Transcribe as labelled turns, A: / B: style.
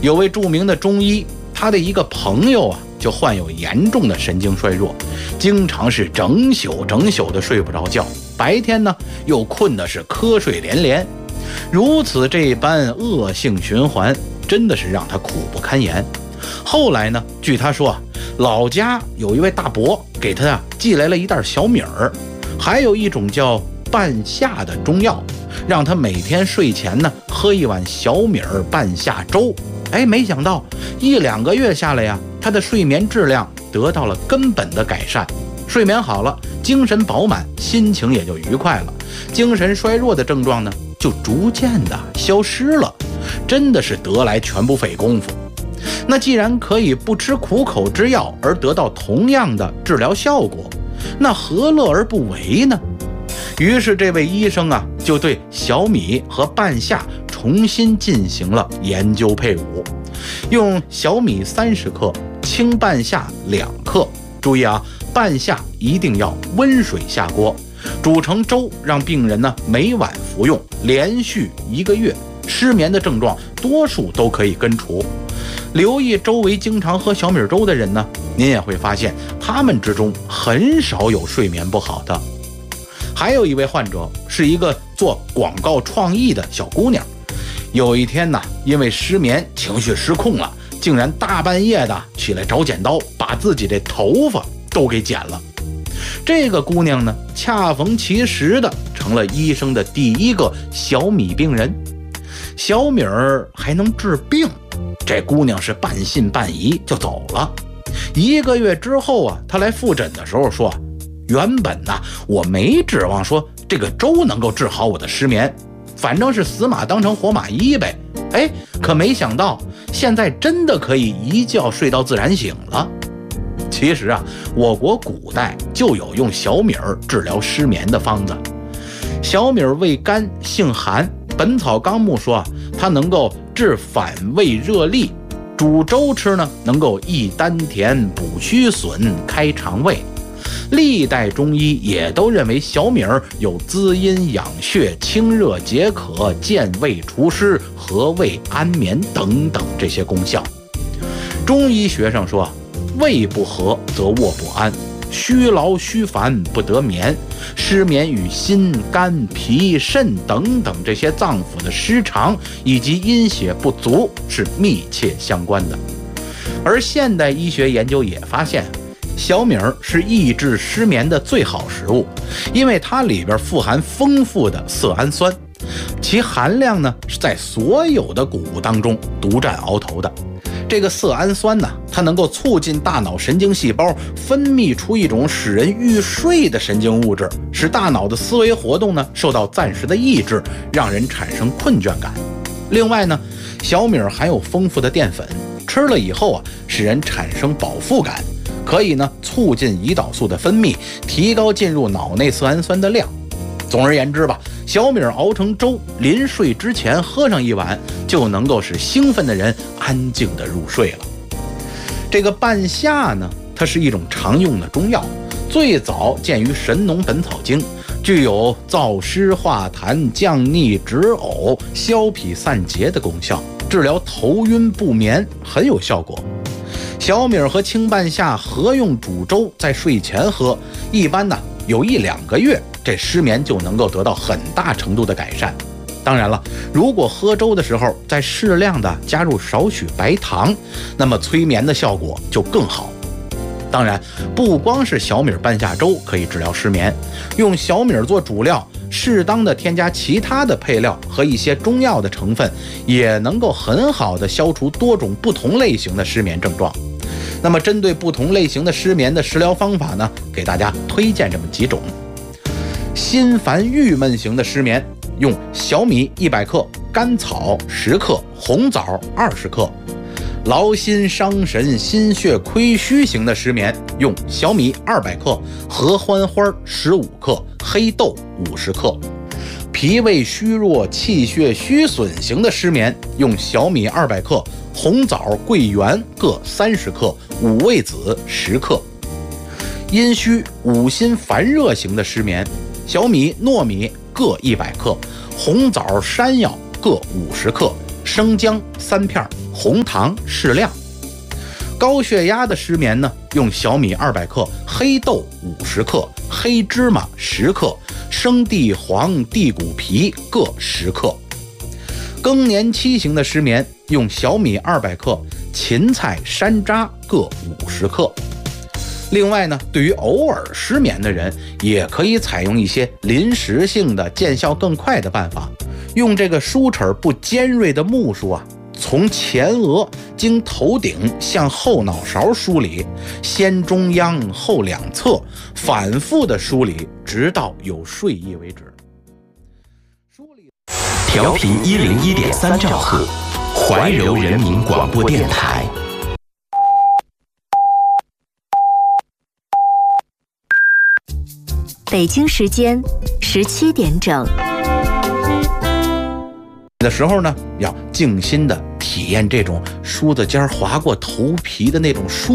A: 有位著名的中医，他的一个朋友啊，就患有严重的神经衰弱，经常是整宿的睡不着觉，白天呢又困的是瞌睡连连，如此这般恶性循环，真的是让他苦不堪言。后来呢，据他说啊，老家有一位大伯给他寄来了一袋小米儿，还有一种叫半夏的中药，让他每天睡前呢喝一碗小米儿半夏粥。没想到1-2个月下来呀，他的睡眠质量得到了根本的改善，睡眠好了，精神饱满，心情也就愉快了，精神衰弱的症状呢就逐渐的消失了，真的是得来全不费功夫。那既然可以不吃苦口之药而得到同样的治疗效果，那何乐而不为呢？于是这位医生啊，就对小米和半夏重新进行了研究配伍，用小米30克，青半夏2克。注意啊，半夏一定要温水下锅，煮成粥，让病人呢每晚服用，连续1个月，失眠的症状多数都可以根除。留意周围经常喝小米粥的人呢，您也会发现他们之中很少有睡眠不好的。还有一位患者是一个做广告创意的小姑娘，有一天呢，因为失眠情绪失控了，竟然大半夜的起来找剪刀，把自己的头发都给剪了。这个姑娘呢，恰逢其时的成了医生的第1个小米病人。小米儿还能治病，这姑娘是半信半疑就走了。1个月之后啊，她来复诊的时候说，原本呢我没指望说这个粥能够治好我的失眠，反正是死马当成活马医呗。可没想到现在真的可以一觉睡到自然醒了。其实啊，我国古代就有用小米儿治疗失眠的方子。小米儿味甘性寒，本草纲目说啊，它能够治反胃热痢，煮粥吃呢能够益丹田、补虚损、开肠胃。历代中医也都认为小米儿有滋阴养血、清热解渴、健胃除湿、和胃安眠等等这些功效。中医学上说，胃不和则卧不安，虚劳虚烦不得眠，失眠与心、肝、脾、肾等等这些脏腑的失常以及阴血不足是密切相关的。而现代医学研究也发现，小米儿是抑制失眠的最好食物，因为它里边富含丰富的色氨酸，其含量呢是在所有的谷物当中独占鳌头的。这个色氨酸呢，它能够促进大脑神经细胞分泌出一种使人欲睡的神经物质，使大脑的思维活动呢受到暂时的抑制，让人产生困倦感。另外呢，小米儿含有丰富的淀粉，吃了以后啊，使人产生饱腹感，可以呢促进胰岛素的分泌，提高进入脑内色氨酸的量。总而言之吧，小米儿熬成粥，临睡之前喝上1碗，就能够使兴奋的人安静地入睡了。这个半夏呢，它是一种常用的中药，最早见于《神农本草经》，具有燥湿化痰、降逆止呕、消痞散结的功效，治疗头晕不眠很有效果。小米儿和青半夏合用煮粥，在睡前喝，一般呢有1-2个月，这失眠就能够得到很大程度的改善。当然了，如果喝粥的时候再适量的加入少许白糖，那么催眠的效果就更好。当然，不光是小米半夏粥可以治疗失眠，用小米做主料，适当的添加其他的配料和一些中药的成分，也能够很好的消除多种不同类型的失眠症状。那么针对不同类型的失眠的食疗方法呢，给大家推荐这么几种。心烦郁闷型的失眠，用小米100克、甘草10克、红枣20克。劳心伤神、心血亏虚型的失眠，用小米200克、合欢花15克、黑豆50克。脾胃虚弱、气血虚损型的失眠，用小米200克、红枣、桂圆各30克、五味子10克。阴虚、五心烦热型的失眠，小米、糯米各100克，红枣、山药各50克， 生姜3片，红糖适量。高血压的失眠呢，用小米200克，黑豆50克，黑芝麻10克，生地黄、地骨皮各10克。更年期型的失眠，用小米200克，芹菜、山楂各50克。另外呢，对于偶尔失眠的人，也可以采用一些临时性的、见效更快的办法，用这个梳齿不尖锐的木梳啊，从前额经头顶向后脑勺梳理，先中央后两侧，反复的梳理，直到有睡意为止。
B: 调频101.3兆赫，怀柔人民广播电台。
C: 北京时间17点整
A: 的时候呢，要静心的体验这种梳子尖划过头皮的那种舒